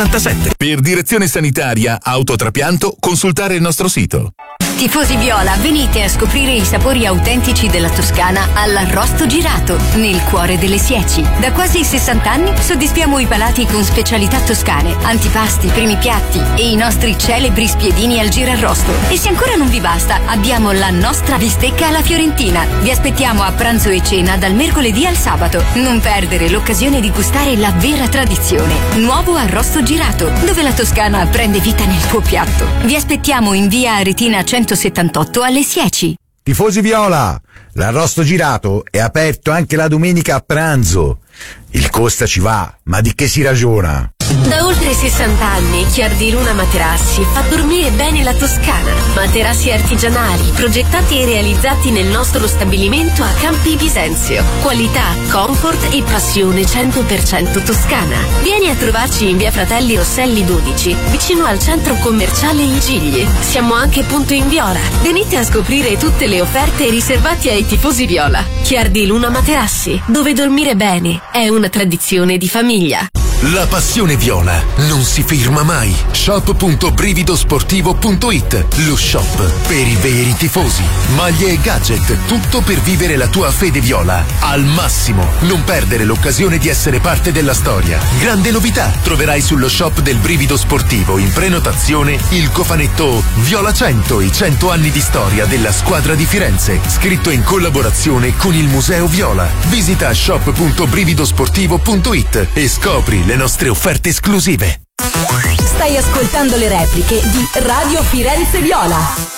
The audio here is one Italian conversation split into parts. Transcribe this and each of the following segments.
87. Per direzione sanitaria, autotrapianto, consultare il nostro sito. Tifosi viola, venite a scoprire i sapori autentici della Toscana all'Arrosto Girato, nel cuore delle Sieci. Da quasi 60 anni soddisfiamo i palati con specialità toscane, antipasti, primi piatti e i nostri celebri spiedini al girarrosto. E se ancora non vi basta, abbiamo la nostra bistecca alla fiorentina. Vi aspettiamo a pranzo e cena dal mercoledì al sabato. Non perdere l'occasione di gustare la vera tradizione. Nuovo Arrosto Girato, dove la Toscana prende vita nel tuo piatto. Vi aspettiamo in via Aretina 178 alle Sieci. Tifosi viola, l'Arrosto Girato è aperto anche la domenica a pranzo. Il costa ci va, ma di che si ragiona? Da oltre 60 anni Chiar Luna Materassi fa dormire bene la Toscana. Materassi artigianali, progettati e realizzati nel nostro stabilimento a Campi Bisenzio. Qualità, comfort e passione 100% toscana. Vieni a trovarci in via Fratelli Rosselli 12, vicino al centro commerciale Il Gigli. Siamo anche punto in Viola. Venite a scoprire tutte le offerte riservate ai tifosi viola. Chiar Luna Materassi, dove dormire bene è una tradizione di famiglia. La passione viola non si ferma mai. Shop.brividosportivo.it, lo shop per i veri tifosi. Maglie e gadget, tutto per vivere la tua fede viola al massimo. Non perdere l'occasione di essere parte della storia. Grande novità, troverai sullo shop del Brivido Sportivo in prenotazione il cofanetto Viola 100, i 100 anni di storia della squadra di Firenze, scritto in collaborazione con il Museo Viola. Visita shop.brividosportivo.it e scopri le nostre offerte esclusive. Stai ascoltando le repliche di Radio Firenze Viola.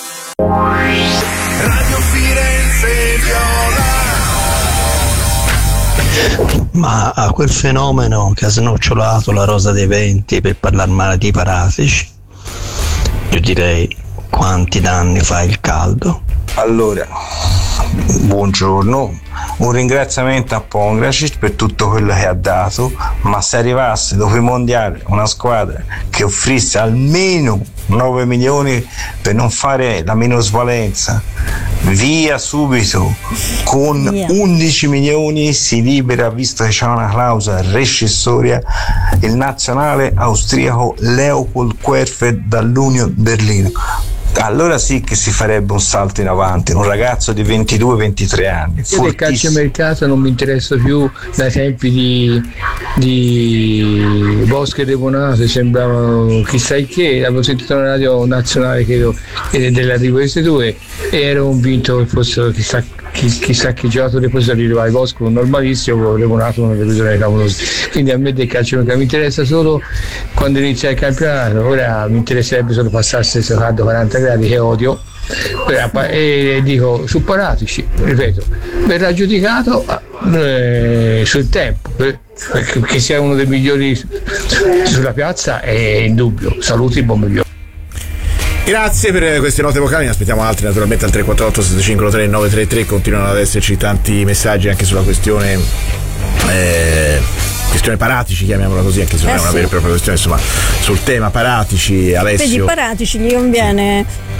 Radio Firenze Viola. Ma a quel fenomeno che ha snocciolato la Rosa dei Venti per parlare male di paratici, io direi: quanti danni fa il caldo? Allora, buongiorno, un ringraziamento a Pongracic per tutto quello che ha dato, ma se arrivasse dopo il mondiale una squadra che offrisse almeno 9 milioni per non fare la minusvalenza, via subito, con 11 milioni si libera, visto che c'è una clausola rescissoria, il nazionale austriaco Leopold Querfeld dall'Union Berlino. Allora sì che si farebbe un salto in avanti, un ragazzo di 22-23 anni. Io del calciomercato non mi interessa più, dai tempi di Bosco e De Bonato sembravano chissà che, avevo sentito una radio nazionale credo dell'arrivo di questi due e ero convinto che fossero chissà che giocatore fosse arrivare. Bosco un normalissimo, De Bonato una delusione clamorosa. Quindi a me del calciomercato mi interessa solo quando inizia il campionato. Ora mi interesserebbe solo passasse questo caldo 40 gradi che odio, e dico su Paratici, ripeto, verrà giudicato sul tempo, che sia uno dei migliori sulla piazza è indubbio. Saluti, buon migliore. Grazie per queste note vocali, ne aspettiamo altri naturalmente al 348 7513 933. Continuano ad esserci tanti messaggi anche sulla questione Paratici, chiamiamola così, anche se non è una vera e propria questione, insomma, sul tema Paratici. Alessio, vedi, Paratici gli conviene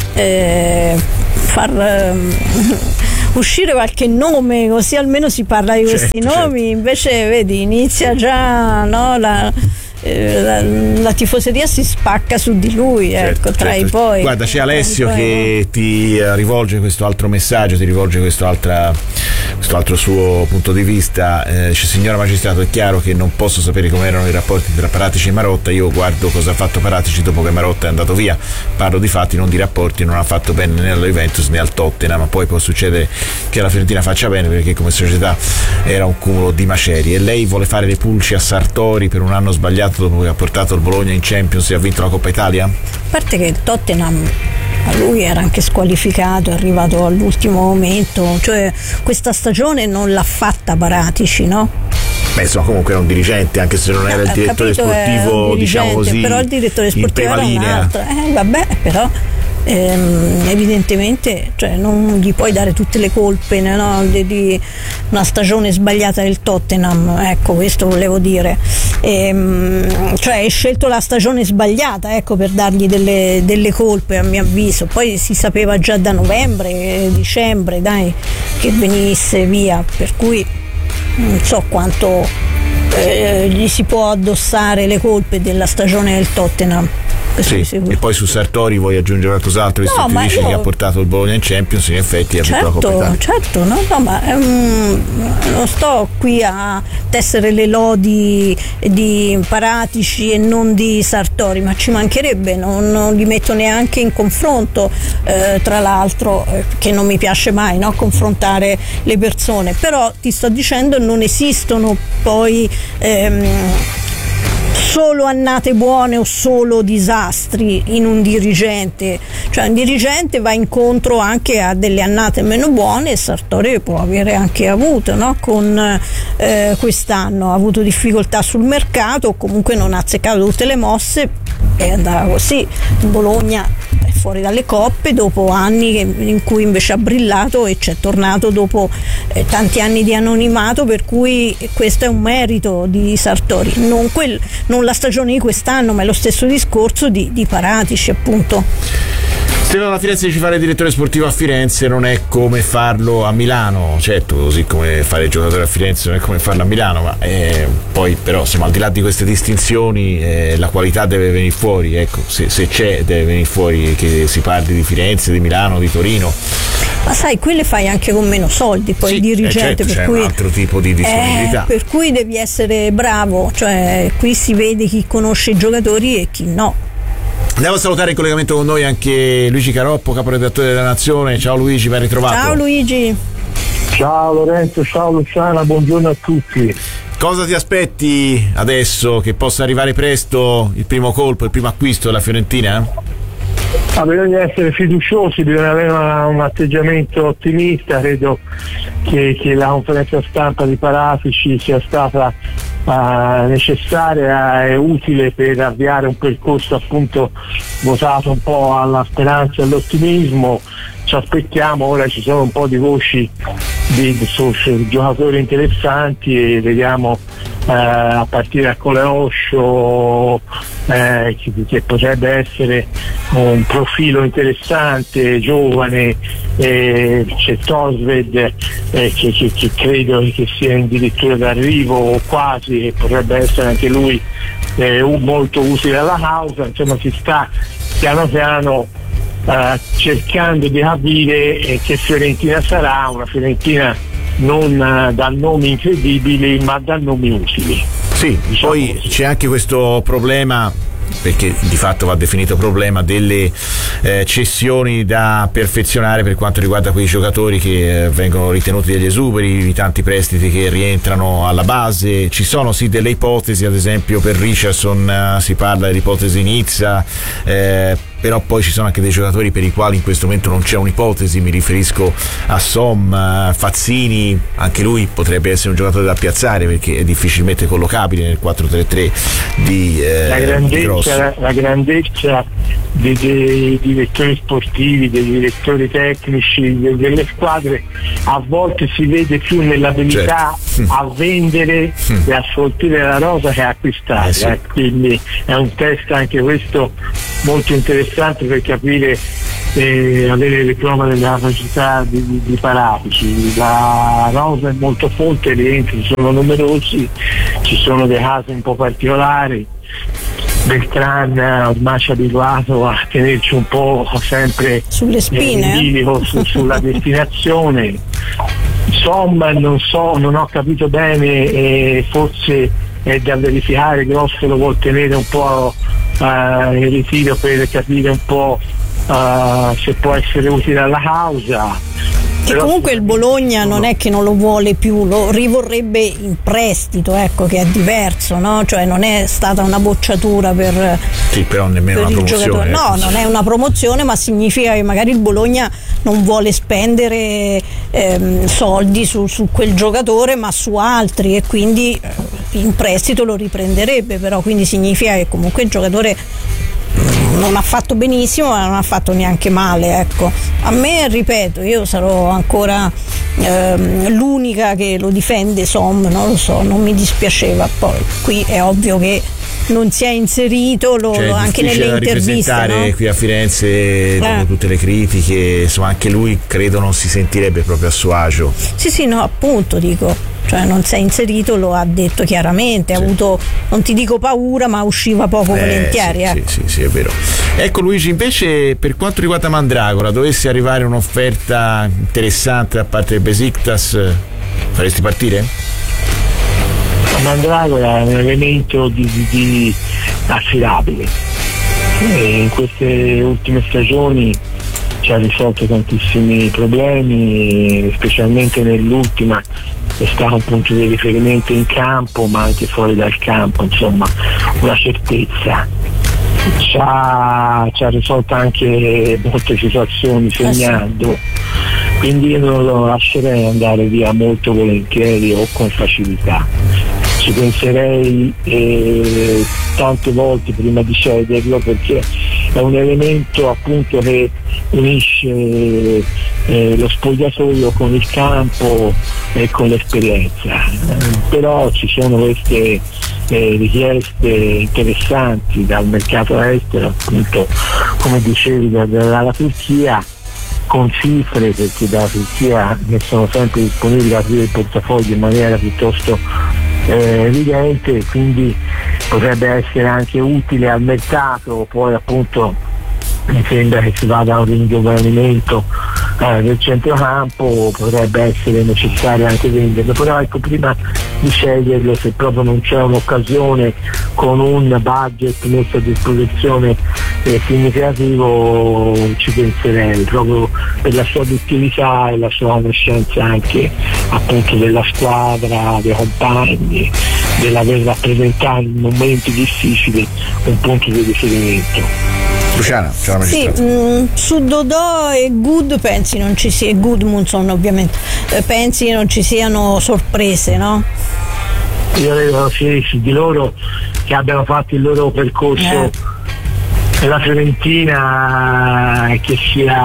far uscire qualche nome, così almeno si parla di questi nomi. Invece vedi, inizia già, no, la tifoseria si spacca su di lui, ecco, tra i poi. Guarda, c'è Alessio che ti rivolge questo altro messaggio, ti rivolge questo altro suo punto di vista. Signora magistrato, è chiaro che non posso sapere come erano i rapporti tra Paratici e Marotta. Io guardo cosa ha fatto Paratici dopo che Marotta è andato via, parlo di fatti, non di rapporti. Non ha fatto bene né alla Juventus né al Tottenham, ma poi può succedere che la Fiorentina faccia bene, perché come società era un cumulo di macerie. E lei vuole fare le pulci a Sartori per un anno sbagliato dopo che ha portato il Bologna in Champions e ha vinto la Coppa Italia? A parte che il Tottenham a lui era anche squalificato, è arrivato all'ultimo momento, cioè questa stagione non l'ha fatta Paratici, no? Beh, insomma, comunque era un dirigente, anche se non era il direttore sportivo, diciamo così, però il direttore sportivo era un altro. Vabbè, però evidentemente, cioè, non gli puoi dare tutte le colpe, no, di una stagione sbagliata del Tottenham, ecco, questo volevo dire. Cioè hai scelto la stagione sbagliata, ecco, per dargli delle colpe, a mio avviso. Poi si sapeva già da novembre, dicembre, dai, che venisse via, per cui non so quanto gli si può addossare le colpe della stagione del Tottenham. Sì, e poi su Sartori vuoi aggiungere qualcos'altro, visto che tu dici che ha portato il Bologna in Champions, in effetti ha avuto la Coppa Italia. Certo, no, ma non sto qui a tessere le lodi di Paratici e non di Sartori, ma ci mancherebbe, non li metto neanche in confronto, tra l'altro, che non mi piace mai, no, confrontare le persone, però ti sto dicendo non esistono poi solo annate buone o solo disastri in un dirigente, cioè un dirigente va incontro anche a delle annate meno buone, e Sartori può avere anche avuto, no? Con quest'anno ha avuto difficoltà sul mercato, o comunque non ha azzeccato tutte le mosse, è andata così. Il Bologna è fuori dalle coppe dopo anni in cui invece ha brillato, e c'è tornato dopo tanti anni di anonimato, per cui questo è un merito di Sartori, non la stagione di quest'anno, ma è lo stesso discorso di Paratici, appunto. Stefano La Firenze ci fare direttore sportivo a Firenze non è come farlo a Milano, certo, così come fare il giocatore a Firenze non è come farlo a Milano, ma poi però insomma, al di là di queste distinzioni, la qualità deve venire fuori, ecco, se c'è deve venire fuori, che si parli di Firenze, di Milano, di Torino. Ma sai, quelle fai anche con meno soldi, poi il dirigente, certo, per c'è cui un altro tipo di disponibilità, per cui devi essere bravo, cioè qui si vede chi conosce i giocatori e chi no. Andiamo a salutare in collegamento con noi anche Luigi Caroppo, caporedattore della Nazione. Ciao Luigi, ben ritrovato. Ciao Luigi. Ciao Lorenzo, ciao Luciana, buongiorno a tutti. Cosa ti aspetti adesso, che possa arrivare presto il primo colpo, il primo acquisto della Fiorentina? Ma bisogna essere fiduciosi, bisogna avere un atteggiamento ottimista. Credo che la conferenza stampa di Paratici sia stata necessaria e utile per avviare un percorso appunto votato un po' alla speranza e all'ottimismo. Ci aspettiamo, ora ci sono un po' di voci su giocatori interessanti, e vediamo a partire da Coleoscio che potrebbe essere un profilo interessante, giovane, c'è Tosved che credo che sia addirittura d'arrivo o quasi, e potrebbe essere anche lui molto utile alla causa. Insomma, si sta piano piano cercando di capire che Fiorentina sarà, una Fiorentina non da nomi incredibili ma da nomi utili. Sì, diciamo poi così. C'è anche questo problema, perché di fatto va definito problema, delle cessioni da perfezionare per quanto riguarda quei giocatori che vengono ritenuti degli esuberi, di tanti prestiti che rientrano alla base. Ci sono sì delle ipotesi, ad esempio per Richardson si parla dell'ipotesi Nizza, però poi ci sono anche dei giocatori per i quali in questo momento non c'è un'ipotesi, mi riferisco a Fazzini, anche lui potrebbe essere un giocatore da piazzare perché è difficilmente collocabile nel 4-3-3 di la grandezza dei direttori sportivi, dei direttori tecnici delle squadre a volte si vede più nell'abilità a vendere e a sfoltire la rosa che a acquistare, sì. Quindi è un test anche questo molto interessante per capire avere le prove della capacità di Paratici. La rosa è molto forte, i rientri sono numerosi, ci sono dei casi un po' particolari. Beltran ormai ci ha abituato a tenerci un po' sempre sulle spine, in bilico sulla destinazione. Insomma, non ho capito bene, forse è da verificare. Grosso lo vuol tenere un po' in ritiro per capire un po' se può essere utile alla causa. Che comunque il Bologna non è che non lo vuole più, lo rivorrebbe in prestito, ecco, che è diverso, no? Cioè non è stata una bocciatura per però nemmeno per una promozione. No, non è una promozione, ma significa che magari il Bologna non vuole spendere soldi su quel giocatore, ma su altri, e quindi in prestito lo riprenderebbe, però quindi significa che comunque il giocatore non ha fatto benissimo, ma non ha fatto neanche male, ecco. A me, ripeto, io sarò ancora l'unica che lo difende, non lo so, non mi dispiaceva. Poi qui è ovvio che non si è inserito anche nelle interviste, no? Qui a Firenze dopo tutte le critiche, insomma anche lui credo non si sentirebbe proprio a suo agio. Sì, no, appunto dico. cioè non si è inserito, lo ha detto chiaramente, ha avuto, non ti dico paura, ma usciva poco volentieri. Sì, è vero. Ecco Luigi, invece per quanto riguarda Mandragora, dovesse arrivare un'offerta interessante da parte del Besiktas, faresti partire? Mandragora è un elemento di affidabile, e in queste ultime stagioni ci ha risolto tantissimi problemi, specialmente nell'ultima è stato un punto di riferimento in campo ma anche fuori dal campo, insomma una certezza. Ci ha risolto anche molte situazioni segnando, quindi io non lo lascerei andare via molto volentieri o con facilità. Ci penserei tante volte prima di cederlo, perché è un elemento appunto che unisce lo spogliatoio con il campo e con l'esperienza, però ci sono queste richieste interessanti dal mercato estero, appunto come dicevi dalla Turchia, con cifre, perché dalla Turchia ne sono sempre disponibili a aprire il portafoglio in maniera piuttosto evidente, quindi potrebbe essere anche utile al mercato. Poi appunto mi sembra che si vada a un ringiovanimento del centrocampo, potrebbe essere necessario anche venderlo, però ecco, prima di sceglierlo, se proprio non c'è un'occasione con un budget messo a disposizione significativo, ci penserei, proprio per la sua obiettività e la sua conoscenza anche appunto della squadra, dei compagni, dell'aver rappresentato in momenti difficili un punto di riferimento. Luciana, sì, su Dodò e Good pensi non ci sia, Gudmundsson ovviamente, pensi che non ci siano sorprese, no? Io credo sì, di loro che abbiano fatto il loro percorso nella Fiorentina, che sia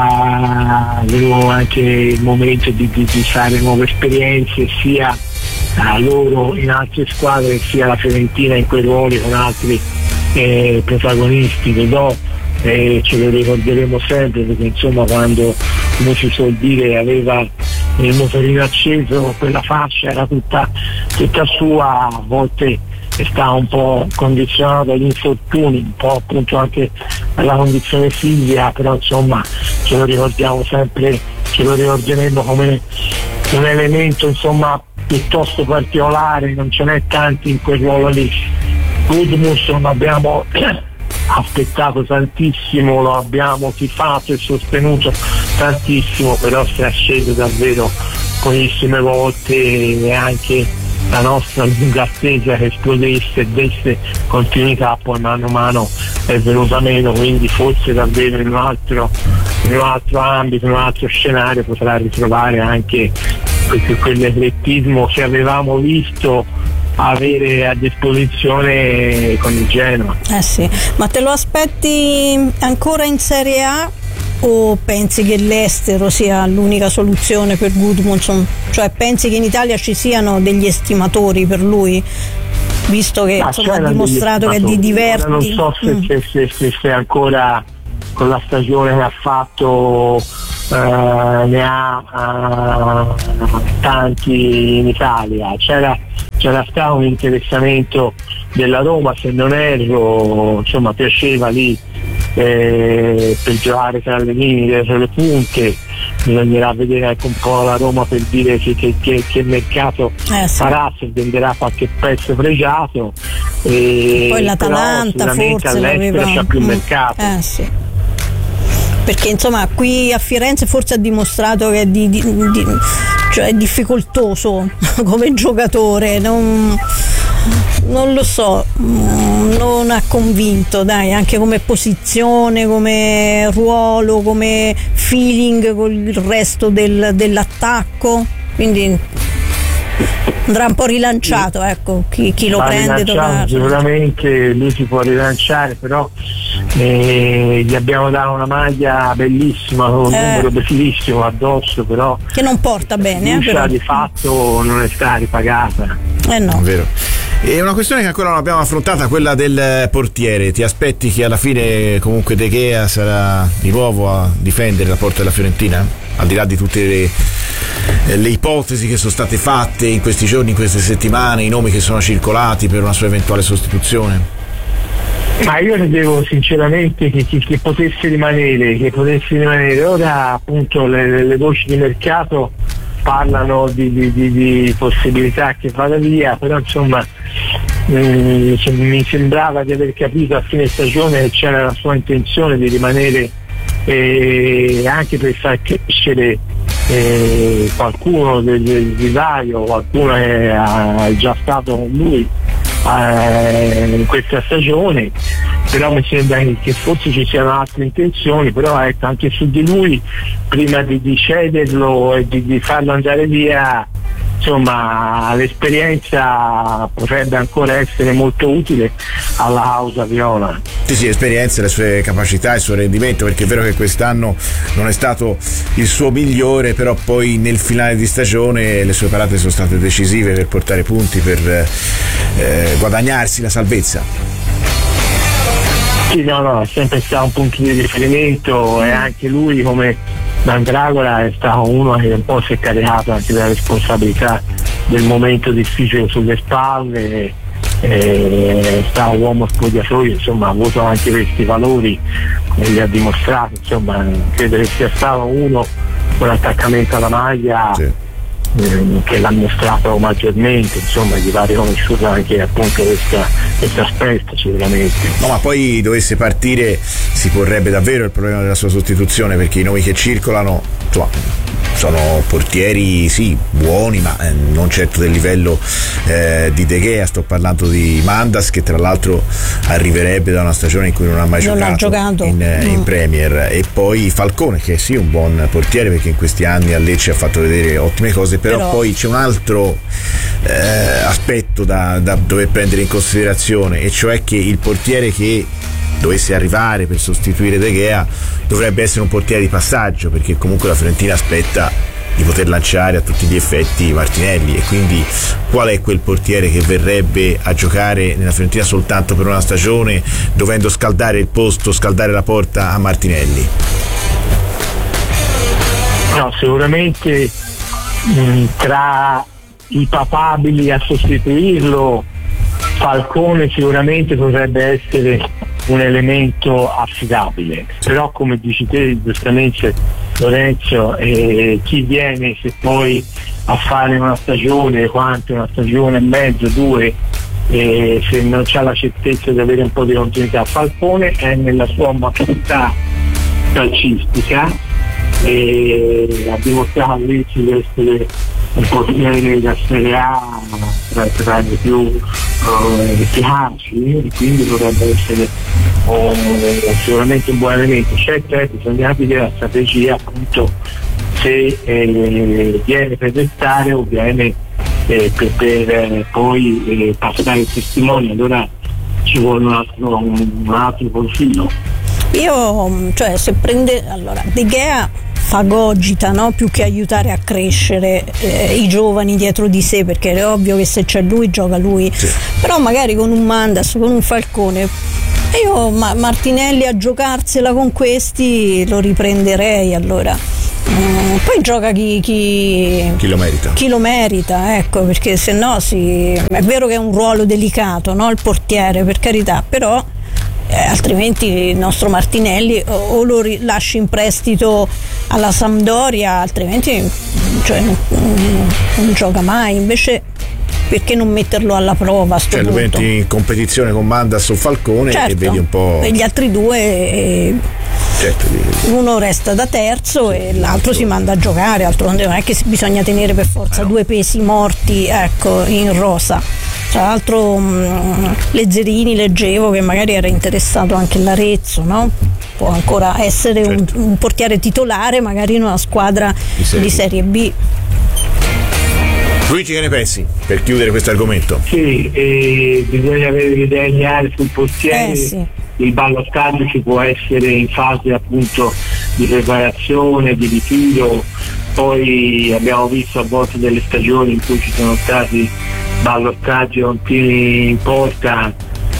anche il momento di fare nuove esperienze, sia loro in altre squadre, sia la Fiorentina in quei ruoli con altri protagonisti. Dodò ce lo ricorderemo sempre, perché insomma quando, come si suol dire, aveva il motorino acceso, quella fascia era tutta sua, a volte è stato un po' condizionato dagli infortuni, un po' appunto anche dalla condizione fisica, però insomma ce lo ricordiamo sempre, ce lo ricorderemo come un elemento insomma piuttosto particolare, non ce n'è tanti in quel ruolo lì. Gudmundsson abbiamo aspettato tantissimo, lo abbiamo tifato e sostenuto tantissimo, però si è sceso davvero pochissime volte, e anche la nostra lunga attesa che esplodesse e desse continuità poi mano a mano è venuta meno, quindi forse davvero in un altro ambito, in un altro scenario potrà ritrovare anche quell'eclettismo che avevamo visto avere a disposizione con il Genoa. Sì, ma te lo aspetti ancora in Serie A o pensi che l'estero sia l'unica soluzione per Gudmundsson? Cioè pensi che in Italia ci siano degli estimatori per lui, visto che insomma, ha dimostrato che è di diversi? Non so se ancora con la stagione che ha fatto ne ha tanti in Italia. C'era stato un interessamento della Roma, se non erro, insomma piaceva lì per giocare tra le linee, tra le punte. Bisognerà vedere anche un po' la Roma per dire che mercato farà, se venderà qualche pezzo pregiato, poi l'Atalanta forse all'estero c'ha più mercato. Sì. Perché insomma qui a Firenze forse ha dimostrato che cioè è difficoltoso come giocatore, non lo so, non ha convinto, dai, anche come posizione, come ruolo, come feeling con il resto dell'attacco, quindi andrà un po' rilanciato, ecco, chi lo prende dovrà. Sicuramente lui si può rilanciare, però gli abbiamo dato una maglia bellissima con un numero bellissimo addosso, però che non porta bene, però di fatto non è stata ripagata. No. È vero. E una questione che ancora non abbiamo affrontata, quella del portiere. Ti aspetti che alla fine comunque De Gea sarà di nuovo a difendere la porta della Fiorentina? Al di là di tutte le ipotesi che sono state fatte in questi giorni, in queste settimane, i nomi che sono circolati per una sua eventuale sostituzione? Ma io credevo sinceramente che potesse rimanere. Ora appunto le voci di mercato parlano di possibilità che vada via, però insomma mi sembrava di aver capito a fine stagione che c'era la sua intenzione di rimanere, anche per far crescere qualcuno del vivaio, qualcuno che è già stato con lui in questa stagione, però mi sembra che forse ci siano altre intenzioni, però ecco, anche su di lui, prima di cederlo e di farlo andare via, insomma l'esperienza potrebbe ancora essere molto utile alla causa viola. Sì, esperienza, le sue capacità, il suo rendimento, perché è vero che quest'anno non è stato il suo migliore, però poi nel finale di stagione le sue parate sono state decisive per portare punti, per guadagnarsi la salvezza. Sì, no, è sempre stato un punto di riferimento, e anche lui come Mandragola è stato uno che un po' si è caricato anche della responsabilità del momento difficile sulle spalle, è stato uomo spogliatoio, insomma ha avuto anche questi valori e li ha dimostrato, insomma credo che sia stato uno con l'attaccamento alla maglia, sì, che l'ha mostrato maggiormente, insomma gli va riconosciuto anche appunto questo aspetto sicuramente. No, ma poi dovesse partire si porrebbe davvero il problema della sua sostituzione, perché i nomi che circolano, insomma, sono portieri sì buoni, ma non certo del livello di De Gea. Sto parlando di Mandas, che tra l'altro arriverebbe da una stagione in cui non ha mai giocato in Premier, e poi Falcone, che è sì un buon portiere perché in questi anni a Lecce ha fatto vedere ottime cose, però poi c'è un altro aspetto da dover prendere in considerazione, e cioè che il portiere che dovesse arrivare per sostituire De Gea dovrebbe essere un portiere di passaggio, perché comunque la Fiorentina aspetta di poter lanciare a tutti gli effetti Martinelli, e quindi qual è quel portiere che verrebbe a giocare nella Fiorentina soltanto per una stagione, dovendo scaldare il posto, scaldare la porta a Martinelli? No, sicuramente tra i papabili a sostituirlo Falcone sicuramente potrebbe essere un elemento affidabile, però come dici te giustamente Lorenzo, chi viene se poi a fare una stagione, quanto una stagione e mezzo, due, se non c'ha la certezza di avere un po' di continuità. Falcone è nella sua maturità calcistica e ha dimostrato all'inizio di essere un portiere da Serie A tra i più efficaci, e quindi dovrebbe essere sicuramente un buon elemento. Certo bisogna capire la strategia, appunto, se viene per restare o viene per poi passare il testimone, allora ci vuole un altro profilo. Io, cioè, se prende, allora, De Gea fagogita, no? Più che aiutare a crescere i giovani dietro di sé, perché è ovvio che se c'è lui gioca lui, sì, però magari con un Mandas, con un Falcone, io Martinelli a giocarsela con questi lo riprenderei, allora poi gioca chi lo merita, ecco, perché se no è vero che è un ruolo delicato, no? Il portiere, per carità, però altrimenti il nostro Martinelli o lo lasci in prestito alla Sampdoria, altrimenti non gioca mai. Invece perché non metterlo alla prova a sto punto? Lo metti in competizione con Mandas o Falcone, certo, e vedi un po'. E gli altri due uno resta da terzo, sì, e l'altro si manda a giocare, non è che bisogna tenere per forza due pesi morti, ecco, in rosa. Tra l'altro Lezzerini, leggevo che magari era interessato anche l'Arezzo, no? Può ancora essere, certo, un portiere titolare magari in una squadra di Serie B. Luigi, che ne pensi per chiudere questo argomento? Sì, bisogna avere le idee chiare sul portiere. Sì. Il ballottaggio ci può essere in fase appunto di preparazione, di ritiro, poi abbiamo visto a volte delle stagioni in cui ci sono stati ballottaggi con tiri in porta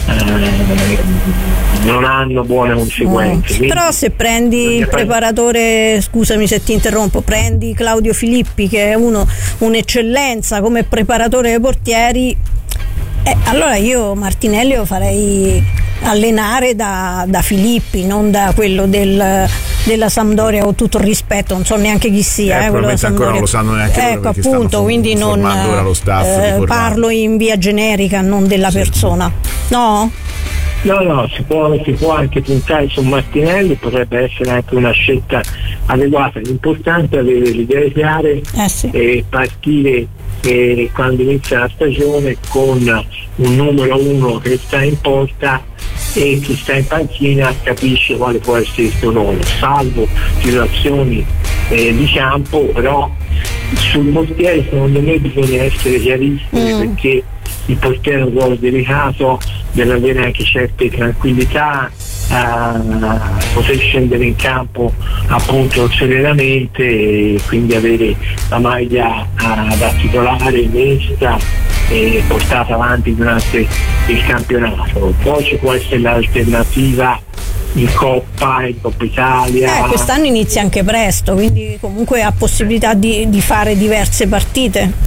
non hanno buone conseguenze. Però se prendi il preparatore, scusami se ti interrompo, prendi Claudio Filippi, che è un'eccellenza come preparatore dei portieri, allora io Martinelli lo farei allenare da Filippi, non da quello della Sampdoria, con tutto il rispetto, non so neanche chi sia, probabilmente ancora non lo sanno neanche loro, ecco, appunto, quindi non lo staff, parlo in via generica, non della persona. No, si può anche puntare su Martinelli, potrebbe essere anche una scelta adeguata. L'importante è avere le idee chiare e partire quando inizia la stagione con un numero 1 che sta in porta, e chi sta in panchina capisce quale può essere il suo ruolo, salvo situazioni di campo. Però sul portiere secondo me bisogna essere chiarissimi, perché il portiere è un ruolo delicato, deve avere anche certe tranquillità, poter scendere in campo appunto serenamente, e quindi avere la maglia da titolare messa e portata avanti durante il campionato. Poi ci può essere l'alternativa in Coppa Italia. Quest'anno inizia anche presto, quindi comunque ha possibilità di fare diverse partite.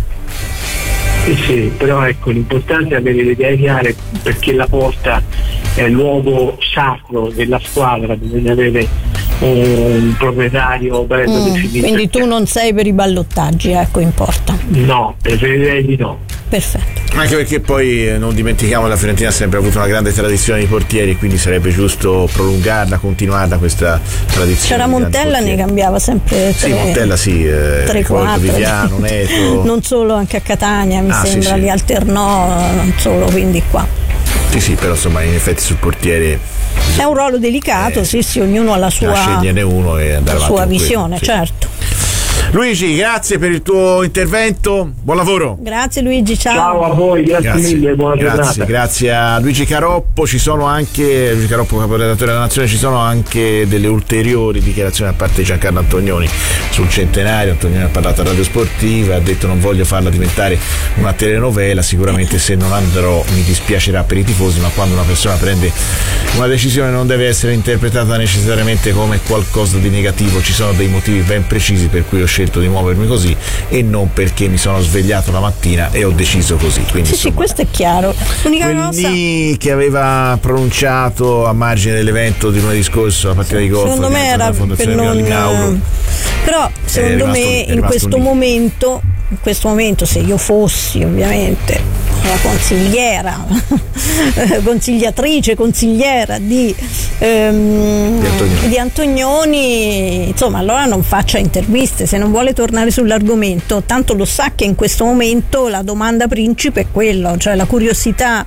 Sì, però ecco, l'importante è avere le idee chiare, perché la porta è il luogo sacro della squadra, bisogna avere un proprietario bello definito. Quindi tu non sei per i ballottaggi, ecco, importa. No, preferirei di no. Perfetto. Anche perché poi non dimentichiamo, la Fiorentina ha sempre avuto una grande tradizione di portieri, quindi sarebbe giusto prolungarla, continuarla questa tradizione. C'era Montella, ne cambiava sempre 3. Sì, Montella 3-4, Viviano, Neto. Non solo, anche a Catania mi sembra li alternò, non solo, quindi qua. Sì, però insomma in effetti sul portiere è un ruolo delicato, sì, ognuno ha la sua, sceglierne uno e andare la sua visione, certo. Luigi, grazie per il tuo intervento, buon lavoro. Grazie Luigi, ciao a voi, grazie mille, buona giornata. Grazie a Luigi Caroppo. Ci sono anche Luigi Caroppo, caporedattore della Nazione. Ci sono anche delle ulteriori dichiarazioni da parte di Giancarlo Antonioni sul centenario. Antonioni ha parlato a Radio Sportiva, ha detto non voglio farla diventare una telenovela, sicuramente se non andrò mi dispiacerà per i tifosi, ma quando una persona prende una decisione non deve essere interpretata necessariamente come qualcosa di negativo, ci sono dei motivi ben precisi per cui ho scelto di muovermi così e non perché mi sono svegliato la mattina e ho deciso così. Quindi, sì, questo è chiaro. L'unica cosa che aveva pronunciato a margine dell'evento di lunedì scorso la partita di golf, secondo me era per non, però secondo me in questo momento se io fossi ovviamente la consigliera di Antonioni, insomma, allora non faccia interviste, se non vuole tornare sull'argomento, tanto lo sa che in questo momento la domanda principe è quello, cioè la curiosità,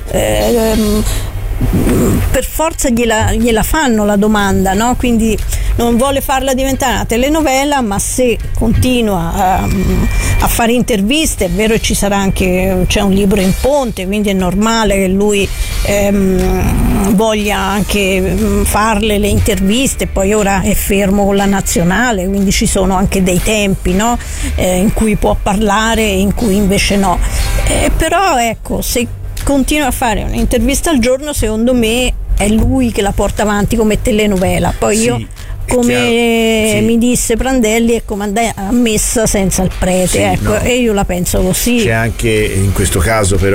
per forza gliela fanno la domanda, no? Quindi non vuole farla diventare una telenovela, ma se continua a fare interviste, è vero che c'è un libro in ponte, quindi è normale che lui voglia anche farle le interviste, poi ora è fermo con la nazionale, quindi ci sono anche dei tempi, no? In cui può parlare e in cui invece no, però ecco, se continua a fare un'intervista al giorno, secondo me è lui che la porta avanti come telenovela. Poi io, come mi disse Prandelli, è come andare a messa senza il prete, e io la penso così. C'è anche in questo caso però